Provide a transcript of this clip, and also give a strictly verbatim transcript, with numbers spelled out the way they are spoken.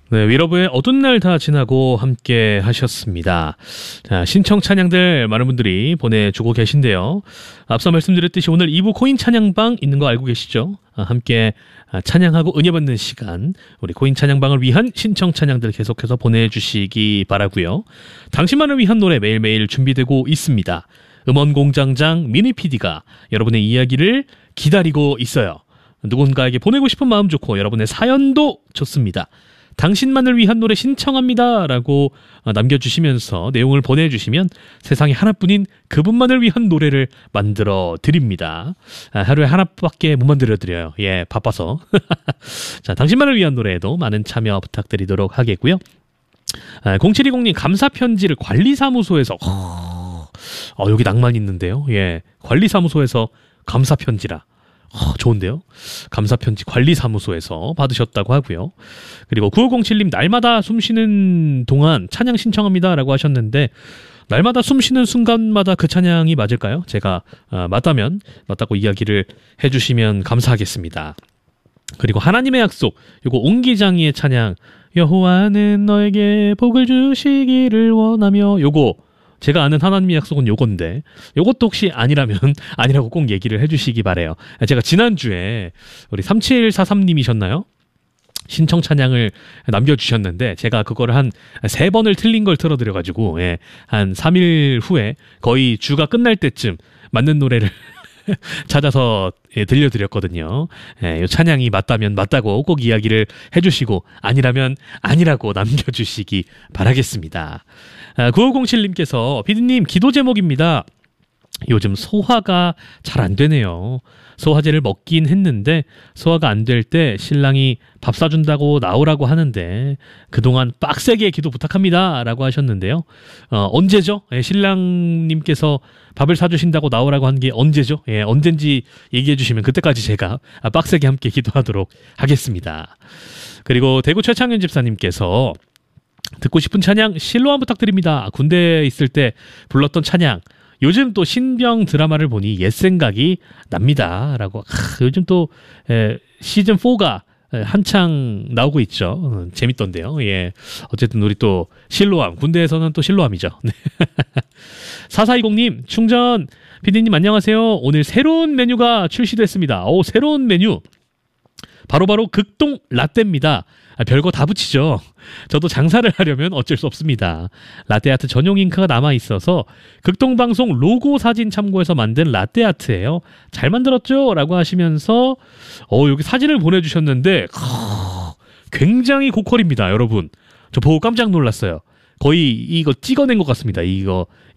네, 위러브의 어두운 날 다 지나고 함께 하셨습니다. 자, 신청 찬양들 많은 분들이 보내주고 계신데요. 앞서 말씀드렸듯이 오늘 이 부 코인 찬양방 있는 거 알고 계시죠? 아, 함께 찬양하고 은혜 받는 시간, 우리 코인 찬양방을 위한 신청 찬양들 계속해서 보내주시기 바라고요. 당신만을 위한 노래 매일매일 준비되고 있습니다. 음원공장장 미니 피디가 여러분의 이야기를 기다리고 있어요. 누군가에게 보내고 싶은 마음 좋고 여러분의 사연도 좋습니다. 당신만을 위한 노래 신청합니다 라고 남겨주시면서 내용을 보내주시면 세상에 하나뿐인 그분만을 위한 노래를 만들어 드립니다. 하루에 하나밖에 못 만들어 드려요. 예, 바빠서. 자, 당신만을 위한 노래에도 많은 참여 부탁드리도록 하겠고요. 공칠이공 님 감사편지를 관리사무소에서 어, 여기 낭만 있는데요. 예, 관리사무소에서 감사편지라. 어, 좋은데요. 감사편지 관리사무소에서 받으셨다고 하고요. 그리고 구오공칠 님 날마다 숨쉬는 동안 찬양 신청합니다 라고 하셨는데, 날마다 숨쉬는 순간마다 그 찬양이 맞을까요? 제가 어, 맞다면 맞다고 이야기를 해주시면 감사하겠습니다. 그리고 하나님의 약속, 요거 옹기장이의 찬양, 여호와는 너에게 복을 주시기를 원하며, 요거 제가 아는 하나님의 약속은 요건데, 요것도 혹시 아니라면 아니라고 꼭 얘기를 해주시기 바래요. 제가 지난주에 우리 삼칠사삼 님이셨나요? 신청 찬양을 남겨주셨는데 제가 그거를 한 세 번을 틀린 걸 틀어드려가지고, 예, 한 삼 일 후에 거의 주가 끝날 때쯤 맞는 노래를 찾아서 예, 들려드렸거든요. 예, 이 찬양이 맞다면 맞다고 꼭 이야기를 해주시고 아니라면 아니라고 남겨주시기 바라겠습니다. 아, 구오공칠 님께서 피디님 기도 제목입니다. 요즘 소화가 잘 안 되네요. 소화제를 먹긴 했는데 소화가 안 될 때 신랑이 밥 사준다고 나오라고 하는데 그동안 빡세게 기도 부탁합니다 라고 하셨는데요. 어, 언제죠? 예, 신랑님께서 밥을 사주신다고 나오라고 한 게 언제죠? 예, 언젠지 얘기해 주시면 그때까지 제가 빡세게 함께 기도하도록 하겠습니다. 그리고 대구 최창현 집사님께서 듣고 싶은 찬양 실로암 부탁드립니다. 군대에 있을 때 불렀던 찬양, 요즘 또 신병 드라마를 보니 옛 생각이 납니다 라고. 아, 요즘 또 에, 시즌 사가 한창 나오고 있죠. 어, 재밌던데요. 예, 어쨌든 우리 또 실로암, 군대에서는 또 실로암이죠. 사사이공 님 충전 피디님 안녕하세요. 오늘 새로운 메뉴가 출시됐습니다. 오, 새로운 메뉴 바로바로 극동 라떼입니다. 아, 별거 다 붙이죠. 저도 장사를 하려면 어쩔 수 없습니다. 라떼아트 전용 잉크가 남아있어서 극동방송 로고 사진 참고해서 만든 라떼아트예요. 잘 만들었죠? 라고 하시면서 어, 여기 사진을 보내주셨는데 어, 굉장히 고퀄입니다. 여러분, 저 보고 깜짝 놀랐어요. 거의 이거 찍어낸 것 같습니다. 이거